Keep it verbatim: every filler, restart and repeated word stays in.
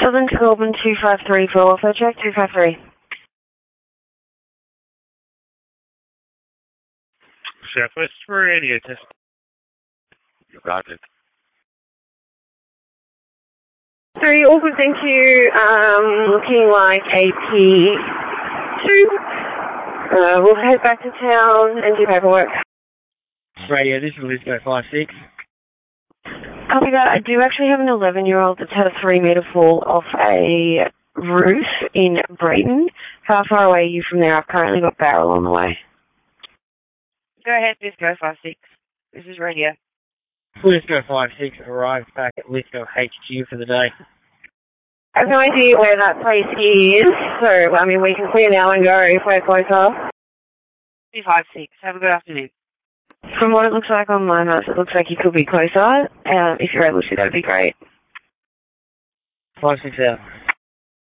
Southern to Melbourne two five three for welfare check two five three. Southwest Radio test. You got it. Three, all good, thank you. Um, looking like A P two. Uh, we'll head back to town and do paperwork. Radio, this is Lisco five six. Copy that. I do actually have an eleven-year-old that's had a three-metre fall off a roof in Brayton. How far away are you from there? I've currently got Barrel on the way. Go ahead, Lisco five six. This is Radio. Lisco five six arrived back at Lisco H Q for the day. I have no idea where that place is, so, I mean, we can clear now and go if we're closer. two five six. Have a good afternoon. From what it looks like on my maps, it looks like you could be closer. Um, if you're able to, that would be great. five six out.